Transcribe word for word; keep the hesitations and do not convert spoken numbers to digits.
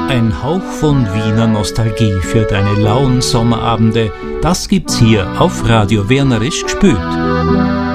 Ein Hauch von Wiener Nostalgie für deine lauen Sommerabende, das gibt's hier auf Radio Wernerisch gespült.